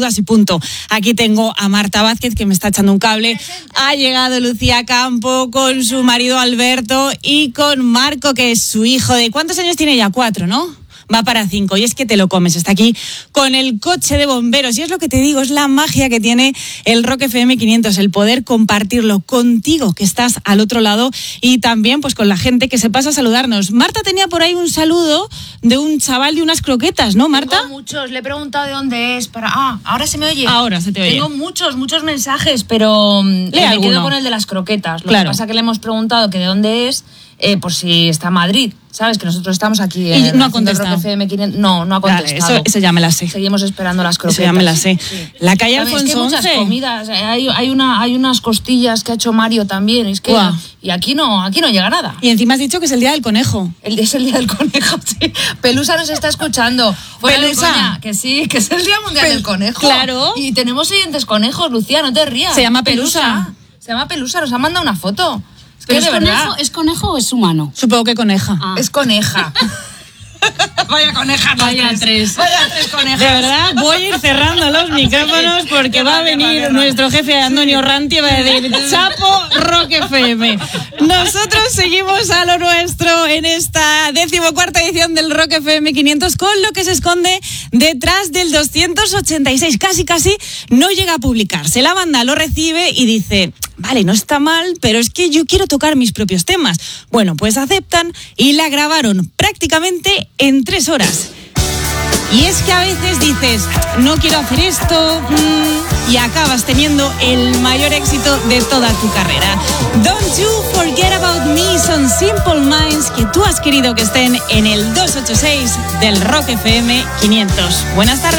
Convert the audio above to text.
saludas y punto. Aquí tengo a Marta Vázquez, que me está echando un cable. Ha llegado Lucía Campo con su marido Alberto y con Marco, que es su hijo. ¿De cuántos años tiene ella? 4, ¿no? Va para 5, y es que te lo comes. Está aquí con el coche de bomberos, y es lo que te digo, es la magia que tiene el Rock FM 500, el poder compartirlo contigo, que estás al otro lado, y también pues con la gente que se pasa a saludarnos. Marta tenía por ahí un saludo de un chaval de unas croquetas, ¿no, Marta? Tengo muchos, le he preguntado de dónde es. Ahora se me oye. Ahora se te oye. Tengo muchos mensajes, pero me quedo con el de las croquetas. Lo que pasa es que le hemos preguntado que de dónde es, por si está en Madrid. ¿Sabes? Que nosotros estamos aquí en no ha contestado. Rock FM 500. No ha contestado. Eso ya me la sé. Seguimos esperando las croquetas. Eso ya me la sé. Sí. La calle Alfonso XI. Muchas comidas. Hay unas costillas que ha hecho Mario también. Es que y aquí no llega nada. Y encima has dicho que es el día del conejo. Es el día del conejo, sí. Pelusa nos está escuchando. Pelusa. Que sí, que es el día mundial del conejo. Claro. Y tenemos oyentes conejos, Lucía, no te rías. Se llama Pelusa. Se llama Pelusa, nos ha mandado una foto. ¿Pero es conejo o es humano? Supongo que coneja. Es coneja. Vaya coneja. Vaya tres conejas. De verdad, voy a ir cerrando los micrófonos porque va a venir nuestro jefe Antonio Ranti y va a decir: Chapo, Rock FM. Nosotros seguimos a lo nuestro en esta 14ª edición del Rock FM 500 con lo que se esconde detrás del 286. Casi no llega a publicarse. La banda lo recibe y dice: vale, no está mal, pero es que yo quiero tocar mis propios temas. Bueno, pues aceptan y la grabaron prácticamente en 3 horas. Y es que a veces dices, no quiero hacer esto, y acabas teniendo el mayor éxito de toda tu carrera. Don't You Forget About Me son Simple Minds, que tú has querido que estén en el 286 del Rock FM 500. Buenas tardes.